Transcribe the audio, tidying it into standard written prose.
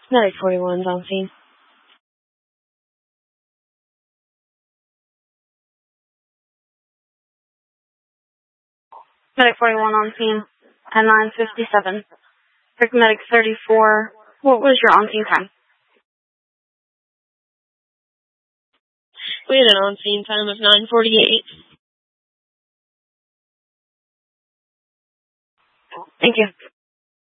Medic 41's on scene. Medic 41 on scene at 9:57. Medic 34, what was your on-scene time? We had an on-scene time of 9:48. Thank you.